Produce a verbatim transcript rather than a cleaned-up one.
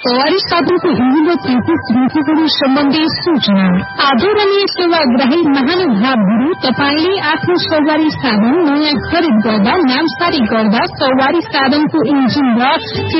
सवारी साधनको इन्जिन र तेत्तीस रुखहरू सम्बन्धी सूचना। आदरणीय सेवाग्राही महानुभावहरू, तपाईले आफ्नो सवारी साधन नयाँ खरिद गर्दा, नामसारी गर्दा सवारी साधनको इन्जिन र